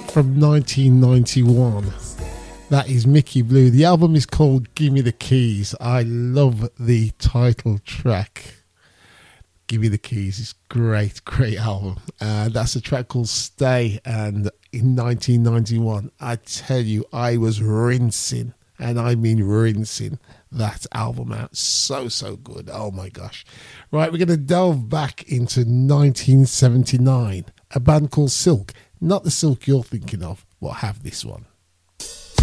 from 1991. That is Mickey Blue. The album is called Give Me the Keys. I love the title track. Give Me the Keys. It's great, great album. That's a track called Stay. And in 1991, I tell you, I was rinsing, and I mean rinsing, that album out. So, so good. Oh my gosh. Right, we're going to delve back into 1979. A band called Silk. Not the Silk you're thinking of, but have this one.